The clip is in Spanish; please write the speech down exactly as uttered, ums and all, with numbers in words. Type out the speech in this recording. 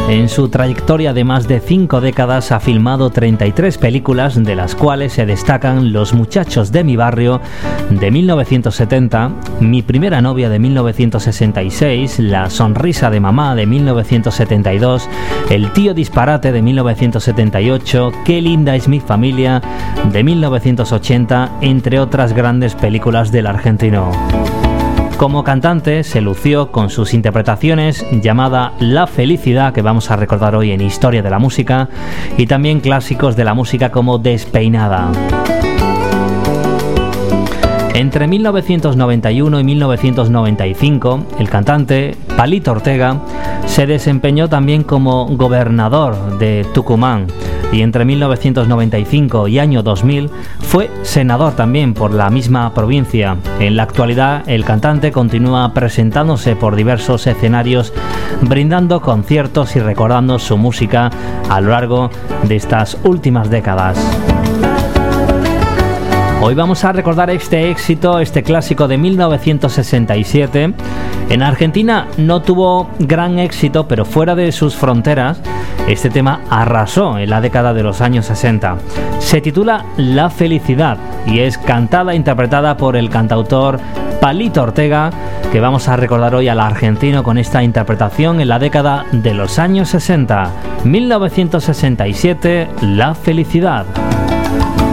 En su trayectoria de más de cinco décadas ha filmado treinta y tres películas, de las cuales se destacan Los muchachos de mi barrio de mil novecientos setenta, Mi primera novia de mil novecientos sesenta y seis, La sonrisa de mamá de mil novecientos setenta y dos, El tío disparate de mil novecientos setenta y ocho, Qué linda es mi familia de mil novecientos ochenta, entre otras grandes películas del argentino. Como cantante se lució con sus interpretaciones llamada La felicidad, que vamos a recordar hoy en Historia de la Música, y también clásicos de la música como Despeinada. Entre mil novecientos noventa y uno y mil novecientos noventa y cinco, el cantante Palito Ortega se desempeñó también como gobernador de Tucumán, y entre mil novecientos noventa y cinco y año dos mil fue senador también por la misma provincia. En la actualidad, el cantante continúa presentándose por diversos escenarios, brindando conciertos y recordando su música a lo largo de estas últimas décadas. Hoy vamos a recordar este éxito, este clásico de mil novecientos sesenta y siete. En Argentina no tuvo gran éxito, pero fuera de sus fronteras, este tema arrasó en la década de los años sesenta. Se titula La felicidad y es cantada e interpretada por el cantautor Palito Ortega, que vamos a recordar hoy al argentino con esta interpretación en la década de los años sesenta. mil novecientos sesenta y siete, La felicidad.